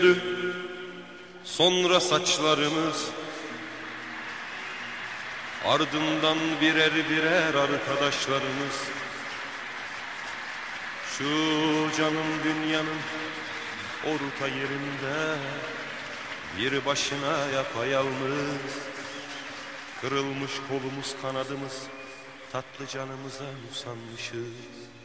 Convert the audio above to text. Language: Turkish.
Sonra saçlarımız, ardından birer birer arkadaşlarımız. Şu canım dünyanın orta yerinde, bir başına yapayalnız, kırılmış kolumuz kanadımız, tatlı canımıza usanmışız.